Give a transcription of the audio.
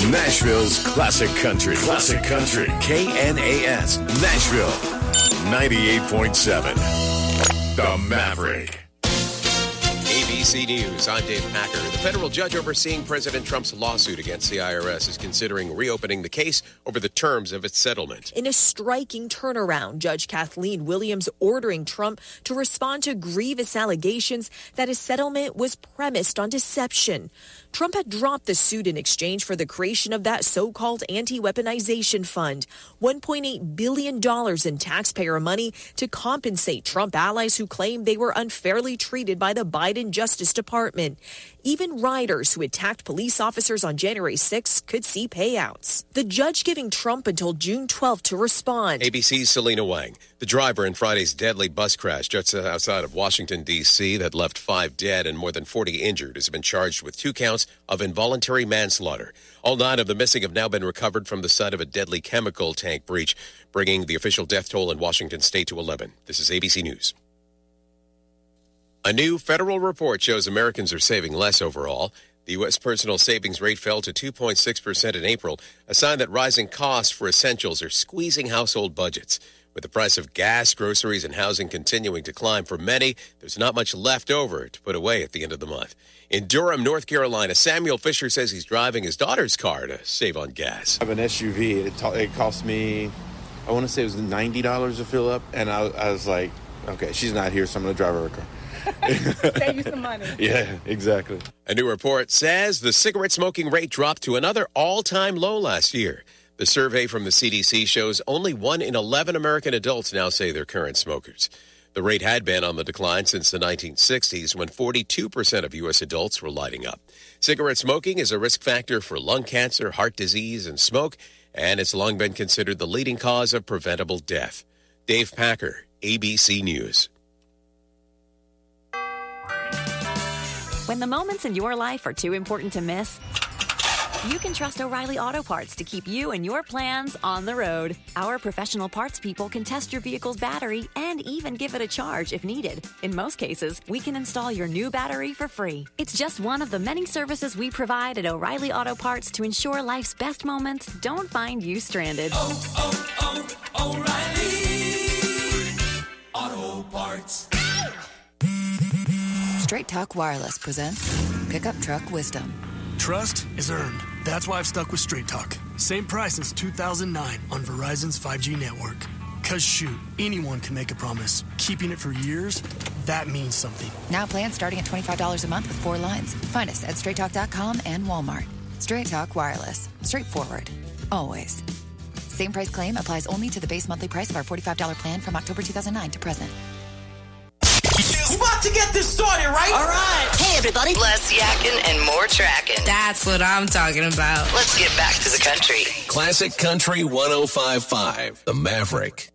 Nashville's classic country. Classic country. KNAS, Nashville. 98.7. The Maverick. ABC News, I'm Dave Packer. The federal judge overseeing President Trump's lawsuit against the IRS is considering reopening the case over the terms of its settlement. In a striking turnaround, Judge Kathleen Williams ordering Trump to respond to grievous allegations that his settlement was premised on deception. Trump had dropped the suit in exchange for the creation of that so-called anti-weaponization fund, $1.8 billion in taxpayer money to compensate Trump allies who claimed they were unfairly treated by the Biden Justice Department. Even riders who attacked police officers on January 6th could see payouts. The judge giving Trump until June 12th to respond. ABC's Selena Wang. The driver in Friday's deadly bus crash just outside of Washington, D.C. that left 5 dead and more than 40 injured has been charged with 2 counts of involuntary manslaughter. All 9 of the missing have now been recovered from the site of a deadly chemical tank breach, bringing the official death toll in Washington state to 11. This is ABC News. A new federal report shows Americans are saving less overall. The U.S. personal savings rate fell to 2.6% in April, a sign that rising costs for essentials are squeezing household budgets. With the price of gas, groceries, and housing continuing to climb for many, there's not much left over to put away at the end of the month. In Durham, North Carolina, Samuel Fisher says he's driving his daughter's car to save on gas. I have an SUV. It cost me, I want to say it was $90 to fill up. And I was like, okay, she's not here, so I'm going to drive her car. Save you some money. Yeah, exactly. A new report says the cigarette smoking rate dropped to another all-time low last year. The survey from the CDC shows only 1 in 11 American adults now say they're current smokers. The rate had been on the decline since the 1960s, when 42% of U.S. adults were lighting up. Cigarette smoking is a risk factor for lung cancer, heart disease, and smoke, and it's long been considered the leading cause of preventable death. Dave Packer, ABC News. When the moments in your life are too important to miss, you can trust O'Reilly Auto Parts to keep you and your plans on the road. Our professional parts people can test your vehicle's battery and even give it a charge if needed. In most cases, we can install your new battery for free. It's just one of the many services we provide at O'Reilly Auto Parts to ensure life's best moments don't find you stranded. O'Reilly Auto Parts. Straight Talk Wireless presents Pickup Truck Wisdom. Trust is earned. That's why I've stuck with Straight Talk. Same price since 2009 on Verizon's 5G network. Cause shoot, anyone can make a promise. Keeping it for years, that means something. Now plans starting at $25 a month with 4 lines. Find us at straighttalk.com and Walmart. Straight Talk Wireless. Straightforward. Always. Same price claim applies only to the base monthly price of our $45 plan from October 2009 to present. You about to get this started, right? All right. Hey, everybody. Less yakking and more tracking. That's what I'm talking about. Let's get back to the country. Classic Country 105.5, The Maverick.